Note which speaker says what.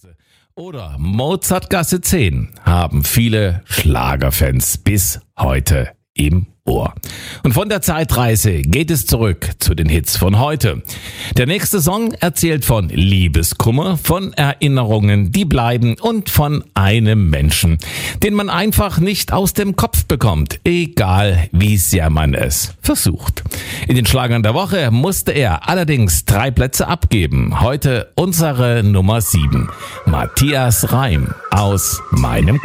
Speaker 1: Oder Mozartgasse 10 haben viele Schlagerfans bis heute im Ohr. Und von der Zeitreise geht es zurück zu den Hits von heute. Der nächste Song erzählt von Liebeskummer, von Erinnerungen, die bleiben und von einem Menschen, den man einfach nicht aus dem Kopf bekommt, egal wie sehr man es versucht. In den Schlagern der Woche musste er allerdings 3 Plätze abgeben. Heute unsere Nummer 7. Matthias Reim aus meinem